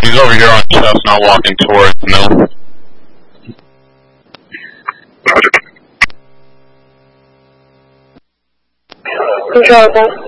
He's over here on Chestnut walking towards Mill. Control,